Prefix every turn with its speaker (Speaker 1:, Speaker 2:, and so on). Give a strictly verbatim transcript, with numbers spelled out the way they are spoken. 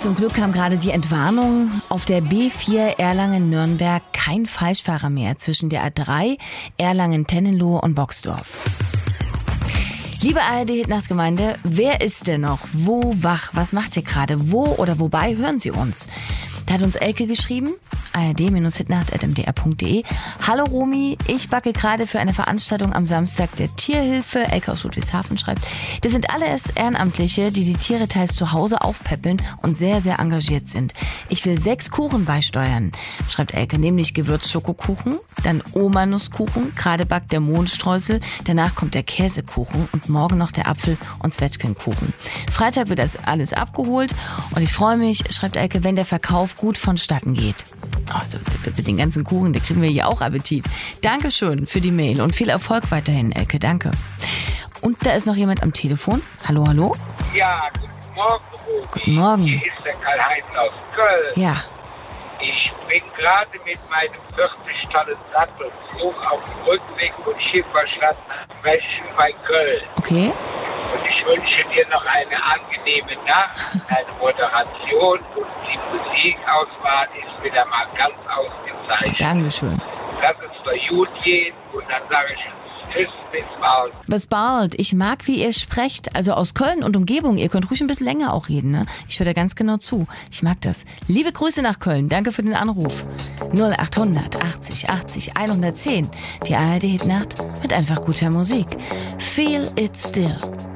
Speaker 1: Zum Glück kam gerade die Entwarnung. Auf der B vier Erlangen-Nürnberg kein Falschfahrer mehr zwischen der A drei, Erlangen-Tennenlohe und Boxdorf. Liebe A R D-Hitnachtgemeinde, wer ist denn noch wo wach? Was macht ihr gerade? Wo oder wobei hören Sie uns? Da hat uns Elke geschrieben, a r d Hitnacht at m d r punkt d e. Hallo Romy, ich backe gerade für eine Veranstaltung am Samstag der Tierhilfe. Elke aus Ludwigshafen schreibt, das sind alles Ehrenamtliche, die die Tiere teils zu Hause aufpäppeln und sehr, sehr engagiert sind. Ich will sechs Kuchen beisteuern, schreibt Elke, nämlich Gewürzschokokuchen, dann Oma-Nusskuchen, gerade backt der Mohnstreusel, danach kommt der Käsekuchen und morgen noch der Apfel- und Zwetschgenkuchen. Freitag wird das alles abgeholt und ich freue mich, schreibt Elke, wenn der Verkauf gut vonstatten geht. Also mit den ganzen Kuchen, da kriegen wir hier auch Appetit. Dankeschön für die Mail und viel Erfolg weiterhin, Elke, danke. Und da ist noch jemand am Telefon. Hallo, hallo?
Speaker 2: Ja, guten Morgen, Romy.
Speaker 1: Guten Morgen.
Speaker 2: Hier ist der Karl-Heinz aus Köln.
Speaker 1: Ja.
Speaker 2: Ich bin gerade mit meinem vierzig Tonnen Sattelzug auf dem Rückweg von Schifferstadt nach Weschen bei Köln.
Speaker 1: Okay.
Speaker 2: Und ich wünsche dir noch eine angenehme Nacht, eine Moderation und die Musikauswahl ist wieder mal ganz ausgezeichnet.
Speaker 1: Dankeschön.
Speaker 2: Lass es für gut gehen und dann sage ich Tschüss, bis bald.
Speaker 1: Bis bald. Ich mag, wie ihr sprecht. Also aus Köln und Umgebung. Ihr könnt ruhig ein bisschen länger auch reden, ne? Ich höre da ganz genau zu. Ich mag das. Liebe Grüße nach Köln. Danke für den Anruf. null achthundert achtzig achtzig hundertzehn. Die A R D-Hitnacht mit einfach guter Musik. Feel it still.